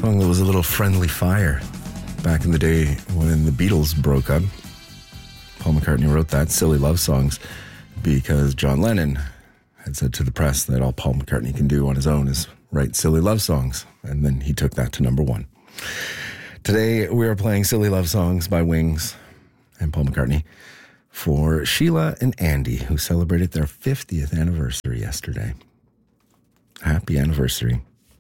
song that was a little friendly fire back in the day when the Beatles broke up. Paul McCartney wrote that, Silly Love Songs, because John Lennon had said to the press that all Paul McCartney can do on his own is write silly love songs. And then he took that to number one. Today, we are playing Silly Love Songs by Wings and Paul McCartney for Sheila and Andy, who celebrated their 50th anniversary yesterday. Happy anniversary.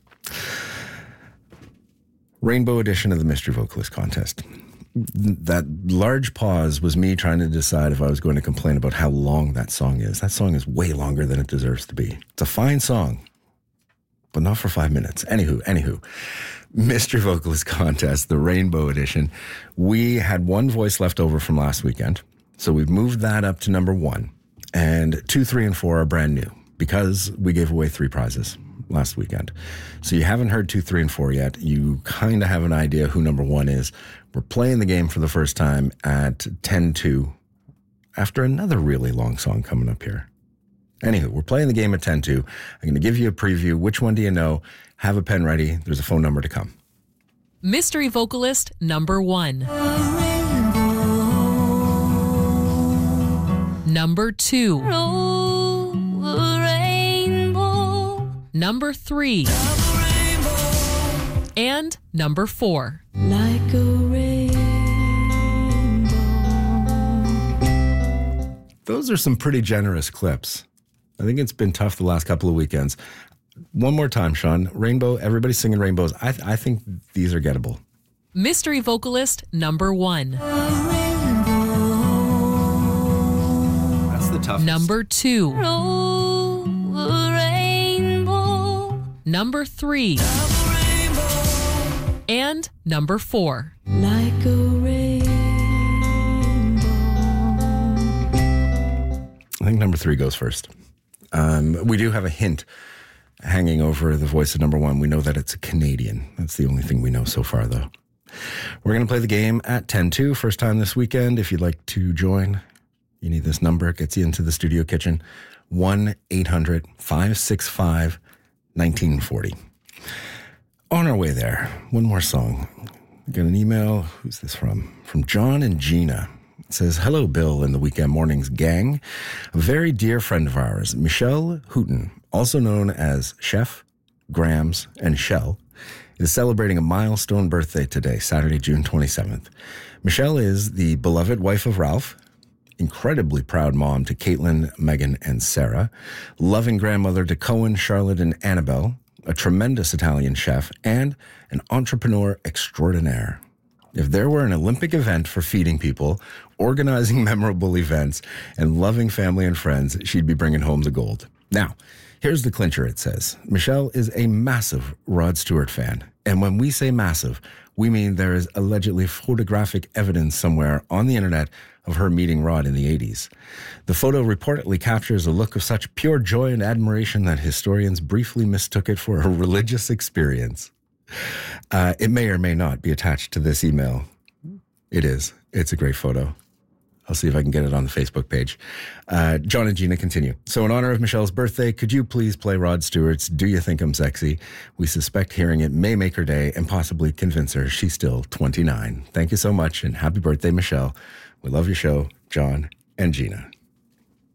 Rainbow edition of the Mystery Vocalist Contest. That large pause was me trying to decide if I was going to complain about how long that song is. That song is way longer than it deserves to be. It's a fine song, but not for 5 minutes. Anywho, Mystery Vocalist Contest, the Rainbow edition. We had one voice left over from last weekend, so we've moved that up to number one. And 2, 3, and 4 are brand new because we gave away 3 prizes last weekend. So you haven't heard 2, 3, and 4 yet. You kind of have an idea who number 1 is. We're playing the game for the first time at 10-2 after another really long song coming up here. Anywho, we're playing the game at 10-2. I'm going to give you a preview. Which one do you know? Have a pen ready. There's a phone number to come. Mystery Vocalist number 1. Number 2. Number 3. And number 4. Like a rainbow. Those are some pretty generous clips. I think it's been tough the last couple of weekends. One more time, Sean. Rainbow, everybody's singing rainbows. I think these are gettable. Mystery Vocalist number 1. That's the toughest. Number 2. Number 3. And number 4. Like a rainbow. I think number 3 goes first. We do have a hint hanging over the voice of number 1. We know that it's a Canadian. That's the only thing we know so far, though. We're going to play the game at 10-2, first time this weekend. If you'd like to join, you need this number. It gets you into the studio kitchen. 1-800-565-1940. On our way there, one more song. Got an email. Who's this from? From John and Gina. It says, hello, Bill and the Weekend Mornings gang. A very dear friend of ours, Michelle Hooten, also known as Chef, Grams, and Shell, is celebrating a milestone birthday today, Saturday, June 27th. Michelle is the beloved wife of Ralph, incredibly proud mom to Caitlin, Megan, and Sarah, loving grandmother to Cohen, Charlotte, and Annabelle, a tremendous Italian chef, and an entrepreneur extraordinaire. If there were an Olympic event for feeding people, organizing memorable events, and loving family and friends, she'd be bringing home the gold. Now, here's the clincher, it says. Michelle is a massive Rod Stewart fan. And when we say massive, we mean there is allegedly photographic evidence somewhere on the internet of her meeting Rod in the 80s. The photo reportedly captures a look of such pure joy and admiration that historians briefly mistook it for a religious experience. It may or may not be attached to this email. It is. It's a great photo. I'll see if I can get it on the Facebook page. John and Gina continue. So in honor of Michelle's birthday, could you please play Rod Stewart's Do You Think I'm Sexy? We suspect hearing it may make her day and possibly convince her she's still 29. Thank you so much and happy birthday, Michelle. We love your show, John and Gina.